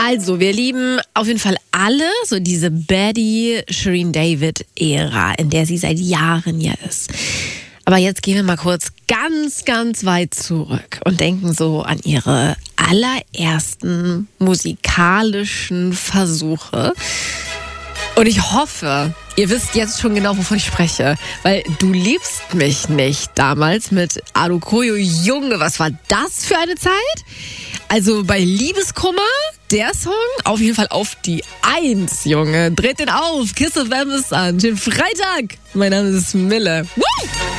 Also, wir lieben auf jeden Fall alle so diese Baddie-Shirin-David-Ära, in der sie seit Jahren ja ist. Aber jetzt gehen wir mal kurz ganz, ganz weit zurück und denken so an ihre allerersten musikalischen Versuche. Und ich hoffe, ihr wisst jetzt schon genau, wovon ich spreche. Weil Du liebst mich nicht damals mit Adekoyo. Junge, was war das für eine Zeit? Also bei Liebeskummer, der Song, auf jeden Fall auf die 1, Junge. Dreht den auf, Kiss FM ist an. Schönen Freitag. Mein Name ist Mille. Woo!